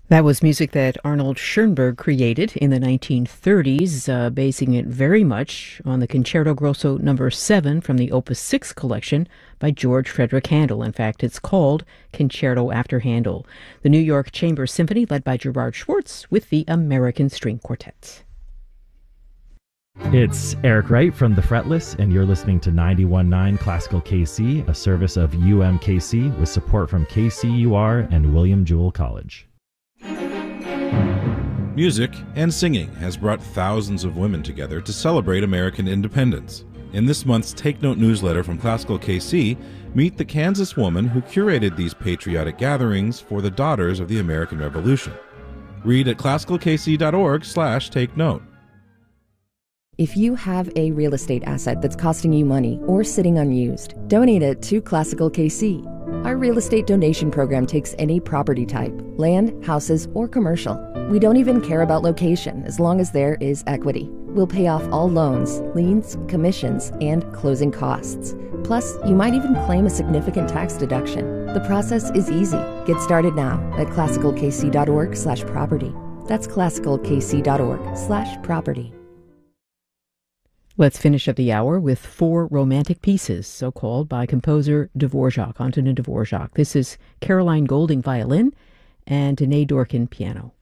That was music that Arnold Schoenberg created in the 1930s, basing it very much on the Concerto Grosso Number 7 from the Opus 6 collection by George Frederick Handel. In fact, it's called Concerto After Handel. The New York Chamber Symphony, led by Gerard Schwartz, with the American String Quartet. It's Eric Wright from The Fretless, and you're listening to 91.9 Classical KC, a service of UMKC with support from KCUR and William Jewell College. Music and singing has brought thousands of women together to celebrate American independence. In this month's Take Note newsletter from Classical KC, meet the Kansas woman who curated these patriotic gatherings for the Daughters of the American Revolution. Read at classicalkc.org/take note. If you have a real estate asset that's costing you money or sitting unused, donate it to Classical KC. Our real estate donation program takes any property type, land, houses, or commercial. We don't even care about location as long as there is equity. We'll pay off all loans, liens, commissions, and closing costs. Plus, you might even claim a significant tax deduction. The process is easy. Get started now at classicalkc.org/property. That's classicalkc.org/property. Let's finish up the hour with four romantic pieces, so called, by composer Dvorak, Antonin Dvorak. This is Caroline Golding violin and Danae Dorkin piano.